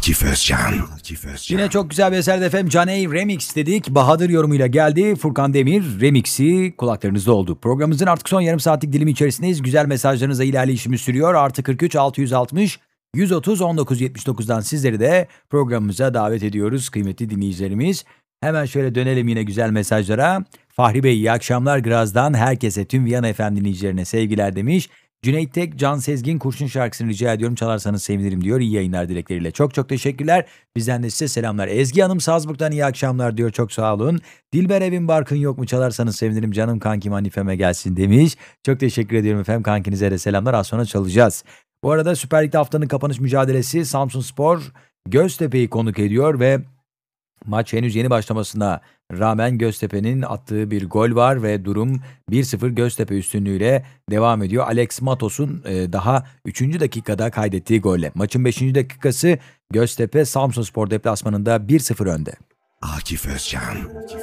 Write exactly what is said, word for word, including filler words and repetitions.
Akif Özcan. Akif Özcan. Yine çok güzel bir eserde efendim. Caney Remix dedik. Bahadır yorumuyla geldi. Furkan Demir Remix'i kulaklarınızda oldu. Programımızın artık son yarım saatlik dilimi içerisindeyiz. Güzel mesajlarınızla ilerleyişimiz sürüyor. Artı kırk üç altı yüz altmış yüz otuz on dokuz yetmiş dokuzdan sizleri de programımıza davet ediyoruz kıymetli dinleyicilerimiz. Hemen şöyle dönelim yine güzel mesajlara. Fahri Bey iyi akşamlar Graz'dan herkese, tüm Viyana F M dinleyicilerine sevgiler demiş. Cüneyt Tek, Can Sezgin Kurşun şarkısını rica ediyorum çalarsanız sevinirim diyor. İyi yayınlar dilekleriyle. Çok çok teşekkürler. Bizden de size selamlar. Ezgi Hanım Salzburg'dan iyi akşamlar diyor. Çok sağ olun. Dilber Evin Barkın yok mu, çalarsanız sevinirim canım kankim Hanife'me gelsin demiş. Çok teşekkür ediyorum efendim. Kankinize de selamlar. Az sonra çalacağız. Bu arada Süper Lig'de haftanın kapanış mücadelesi Samsunspor Göztepe'yi konuk ediyor ve maç henüz yeni başlamasına rağmen Göztepe'nin attığı bir gol var ve durum bir sıfır Göztepe üstünlüğüyle devam ediyor. Alex Matos'un daha üçüncü dakikada kaydettiği golle. Maçın beşinci dakikası Göztepe Samsunspor deplasmanında bir sıfır önde. Akif Özcan.